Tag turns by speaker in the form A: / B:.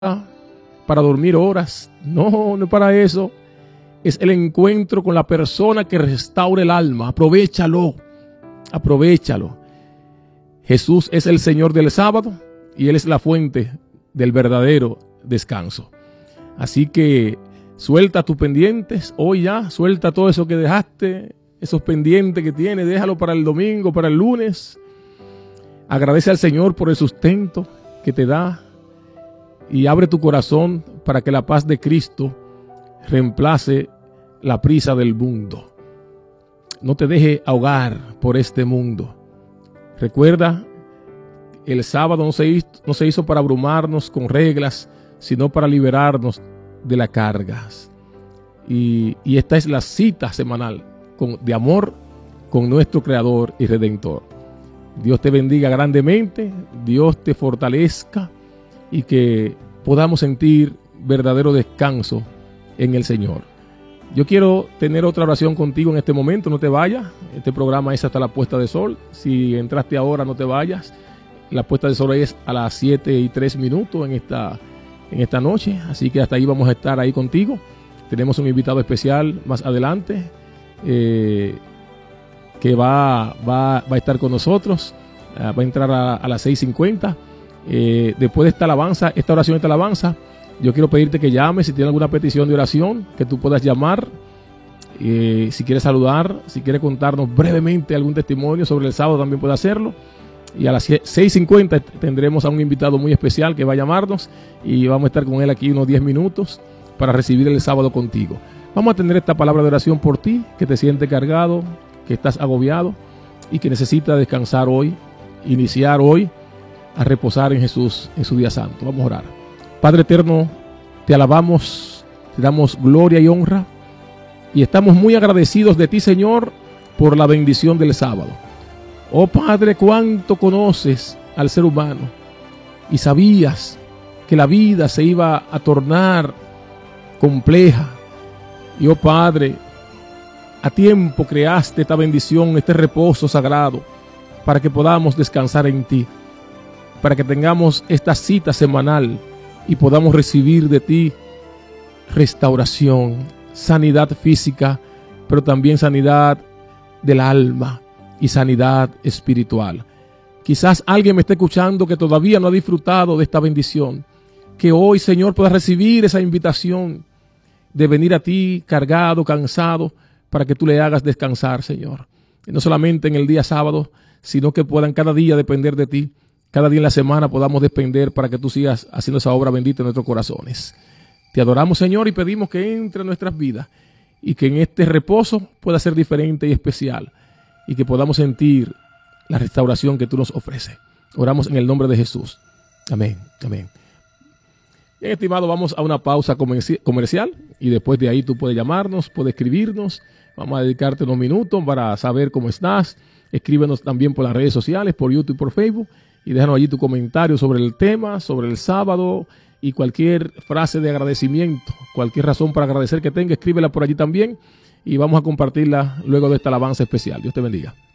A: para dormir horas. No, no es para eso. Es el encuentro con la persona que restaura el alma. Aprovéchalo. Aprovechalo. Jesús es el Señor del sábado y Él es la fuente del verdadero descanso. Así que suelta tus pendientes hoy ya. Suelta todo eso que dejaste, esos pendientes que tienes. Déjalo para el domingo, para el lunes. Agradece al Señor por el sustento que te da y abre tu corazón para que la paz de Cristo reemplace la prisa del mundo. No te deje ahogar por este mundo. Recuerda, el sábado no se hizo para abrumarnos con reglas, sino para liberarnos de las cargas. Y esta es la cita semanal de amor con nuestro Creador y Redentor. Dios te bendiga grandemente, Dios te fortalezca y que podamos sentir verdadero descanso en el Señor. Yo quiero tener otra oración contigo en este momento, no te vayas. Este programa es hasta la puesta de sol. Si entraste ahora, no te vayas. La puesta de sol es a las 7:03 en esta noche, así que hasta ahí vamos a estar ahí contigo. Tenemos un invitado especial más adelante que va a estar con nosotros. Va a entrar a las 6:50. Después de esta oración, esta alabanza, yo quiero pedirte que llames si tienes alguna petición de oración, que tú puedas llamar. Si quieres saludar, si quieres contarnos brevemente algún testimonio sobre el sábado, también puedes hacerlo. Y a las 6:50 tendremos a un invitado muy especial que va a llamarnos y vamos a estar con él aquí unos 10 minutos para recibir el sábado contigo. Vamos a tener esta palabra de oración por ti, que te sientes cargado, que estás agobiado y que necesitas descansar hoy, iniciar hoy a reposar en Jesús en su día santo. Vamos a orar. Padre eterno, te alabamos, te damos gloria y honra y estamos muy agradecidos de ti, Señor, por la bendición del sábado. Oh Padre, cuánto conoces al ser humano y sabías que la vida se iba a tornar compleja. Y oh Padre, a tiempo creaste esta bendición, este reposo sagrado, para que podamos descansar en ti, para que tengamos esta cita semanal y podamos recibir de ti restauración, sanidad física, pero también sanidad del alma y sanidad espiritual. Quizás alguien me esté escuchando que todavía no ha disfrutado de esta bendición, que hoy, Señor, pueda recibir esa invitación de venir a ti cargado, cansado, para que tú le hagas descansar, Señor. Y no solamente en el día sábado, sino que puedan cada día depender de ti. Cada día en la semana podamos depender para que tú sigas haciendo esa obra bendita en nuestros corazones. Te adoramos, Señor, y pedimos que entre en nuestras vidas y que en este reposo pueda ser diferente y especial y que podamos sentir la restauración que tú nos ofreces. Oramos en el nombre de Jesús. Amén. Amén. Bien, estimado, vamos a una pausa comercial y después de ahí tú puedes llamarnos, puedes escribirnos. Vamos a dedicarte unos minutos para saber cómo estás. Escríbenos también por las redes sociales, por YouTube y por Facebook. Y déjanos allí tu comentario sobre el tema, sobre el sábado y cualquier frase de agradecimiento, cualquier razón para agradecer que tenga, escríbela por allí también y vamos a compartirla luego de esta alabanza especial. Dios te bendiga.